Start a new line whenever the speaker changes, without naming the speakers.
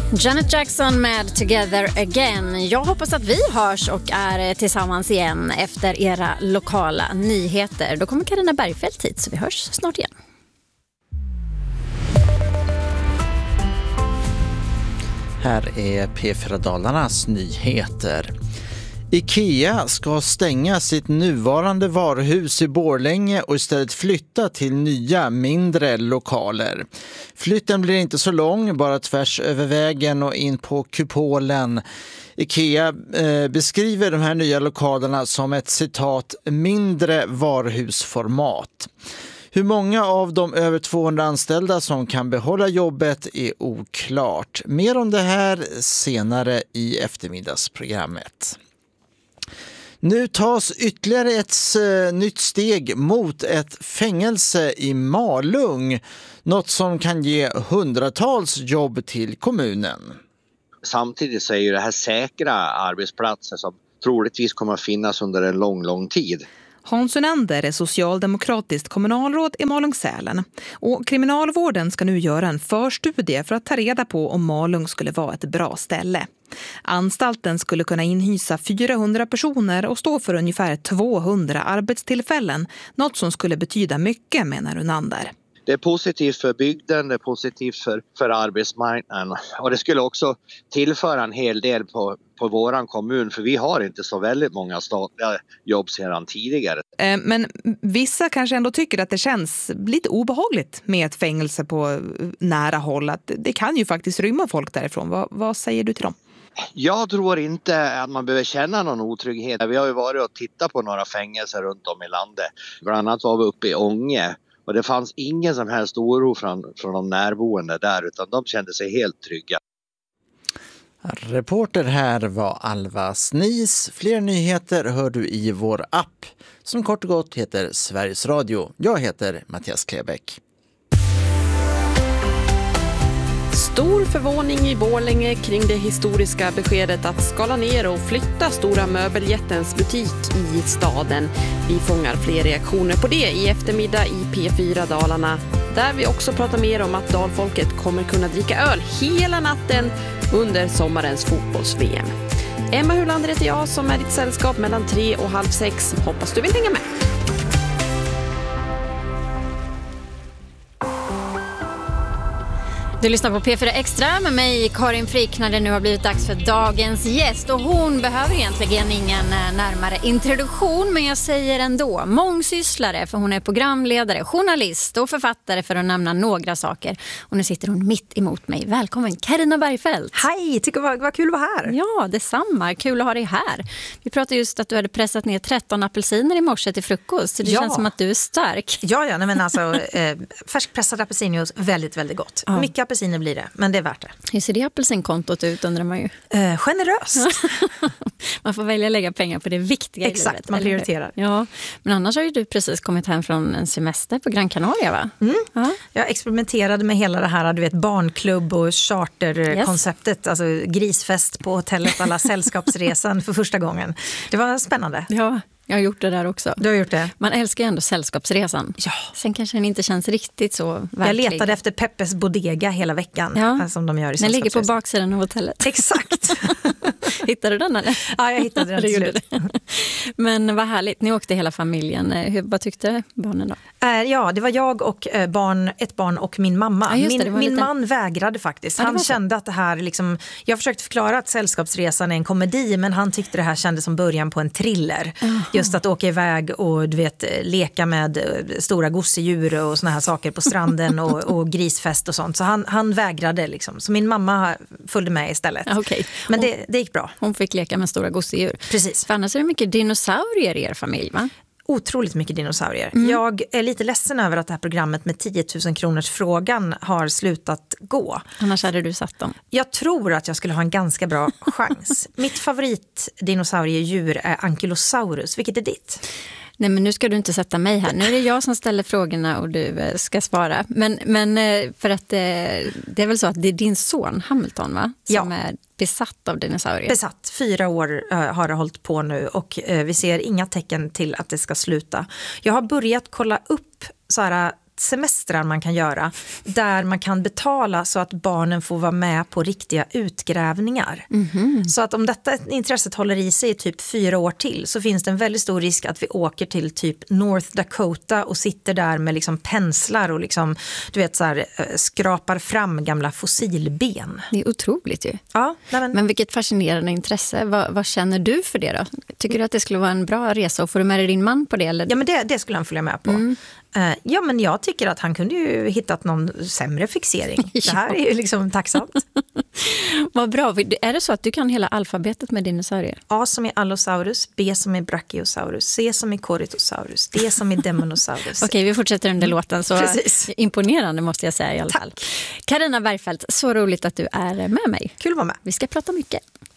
Janet Jackson med Together Again. Jag hoppas att vi hörs och är tillsammans igen efter era lokala nyheter. Då kommer Carina Bergfeldt hit, så vi hörs snart igen.
Här är P4 Dalarnas nyheter. IKEA ska stänga sitt nuvarande varuhus i Borlänge och istället flytta till nya, mindre lokaler. Flytten blir inte så lång, bara tvärs över vägen och in på kupolen. IKEA beskriver de här nya lokalerna som ett citat mindre varuhusformat. Hur många av de över 200 anställda som kan behålla jobbet är oklart. Mer om det här senare i eftermiddagsprogrammet. Nu tas ytterligare ett nytt steg mot ett fängelse i Malung. Något som kan ge hundratals jobb till kommunen.
Samtidigt så är ju det här säkra arbetsplatser som troligtvis kommer att finnas under en lång tid.
Hans Unander är socialdemokratiskt kommunalråd i Malung-Sälen. Och kriminalvården ska nu göra en förstudie för att ta reda på om Malung skulle vara ett bra ställe. Anstalten skulle kunna inhysa 400 personer och stå för ungefär 200 arbetstillfällen. Något som skulle betyda mycket, menar Unander.
Det är positivt för bygden, det är positivt för arbetsmarknaden och det skulle också tillföra en hel del på våran kommun, för vi har inte så väldigt många statliga jobb sedan tidigare.
Men vissa kanske ändå tycker att det känns lite obehagligt med ett fängelse på nära håll. Att det kan ju faktiskt rymma folk därifrån. Vad säger du till dem?
Jag tror inte att man behöver känna någon otrygghet. Vi har ju varit och tittat på några fängelser runt om i landet. Bland annat var vi uppe i Ånge. Och det fanns ingen som helst oro från de närboende där, utan de kände sig helt trygga.
Reporter här var Alva Snis. Fler nyheter hör du i vår app som kort och gott heter Sveriges Radio. Jag heter Mattias Klebeck.
Stor förvåning i Borlänge kring det historiska beskedet att skala ner och flytta stora möbeljättens butik i staden. Vi fångar fler reaktioner på det i eftermiddag i P4 Dalarna, där vi också pratar mer om att dalfolket kommer kunna dricka öl hela natten under sommarens fotbolls-VM. Emma Hulander heter jag som är ditt sällskap mellan 3 och halv 6. Hoppas du vill hänga med.
Du lyssnar på P4 Extra med mig, Karin Frick, när det nu har blivit dags för dagens gäst. Och hon behöver egentligen ingen närmare introduktion, men jag säger ändå mångsysslare, för hon är programledare, journalist och författare, för att nämna några saker. Och nu sitter hon mitt emot mig. Välkommen Carina Bergfeldt.
Hej, tycker vad kul att vara här.
Ja, detsamma. Kul att ha dig här. Vi pratade just att du hade pressat ner 13 apelsiner i morse till frukost. Så det känns som att du är stark.
Ja, nej, men alltså färskpressad apelsinjuice, väldigt, väldigt gott. Ja. Mycket apelsiner blir det, men det är värt det.
Hur ser det apelsinkontot ut, undrar man ju?
Generöst.
Man får välja att lägga pengar på det viktiga i livet.
Exakt, man prioriterar.
Ja, men annars har ju du precis kommit hem från en semester på Gran Canaria, va?
Mm. Ja. Jag experimenterade med hela det här, du vet, barnklubb och charterkonceptet. Yes. Alltså grisfest på hotellet, alla sällskapsresan för första gången. Det var spännande.
Ja. Jag har gjort det där också.
Du har gjort det.
Man älskar ju ändå sällskapsresan. Ja. Sen kanske den inte känns riktigt så verklig.
Jag letade efter Peppes Bodega hela veckan.
Ja.
Som de gör i
den ligger på baksidan av hotellet.
Exakt.
Hittade du den eller?
Ja, jag hittade den till slut.
Men vad härligt. Ni åkte hela familjen. Vad tyckte barnen då?
Ja, det var jag och ett barn och min mamma. Ja, min man vägrade faktiskt. Han kände att det här liksom... Jag försökte förklara att Sällskapsresan är en komedi, men han tyckte det här kändes som början på en thriller. Just att åka iväg och du vet, leka med stora gosedjur och såna här saker på stranden och grisfest och sånt. Så han vägrade liksom. Så min mamma följde med istället.
Okay.
Men det gick bra.
Hon fick leka med stora gosedjur.
Precis.
För annars är det mycket dinosaurier i er familj, va?
Otroligt mycket dinosaurier. Jag är lite ledsen över att det här programmet med 10 000 kronors frågan har slutat gå.
Annars hade du satt dem.
Jag tror att jag skulle ha en ganska bra chans. Mitt favoritdinosauriedjur är Ankylosaurus. Vilket är ditt?
Nej, men nu ska du inte sätta mig här. Nu är det jag som ställer frågorna och du ska svara. Men för att det är väl så att det är din son Hamilton, va? Som är besatt av dinosaurier.
Besatt. 4 år har det hållit på nu och vi ser inga tecken till att det ska sluta. Jag har börjat kolla upp så här nattsemestrar man kan göra där man kan betala så att barnen får vara med på riktiga utgrävningar. Så att om detta intresset håller i sig i typ 4 år till så finns det en väldigt stor risk att vi åker till typ North Dakota och sitter där med liksom penslar och liksom, du vet, så här, skrapar fram gamla fossilben.
Det är otroligt ju.
Ja,
men vilket fascinerande intresse. Vad känner du för det då? Tycker du att det skulle vara en bra resa och får du med dig din man på det? Eller?
Ja, men det skulle han följa med på. Ja, men jag tycker att han kunde ju hittat någon sämre fixering. Det här är ju liksom tacksamt.
Vad bra. Är det så att du kan hela alfabetet med dinosaurier?
A som är Allosaurus, B som är Brachiosaurus, C som är Corythosaurus, D som är Demonosaurus.
Okej, vi fortsätter den där låten. Så
precis.
Imponerande måste jag säga i alla fall. Carina Bergfeldt, så roligt att du är med mig.
Kul att vara med.
Vi ska prata mycket.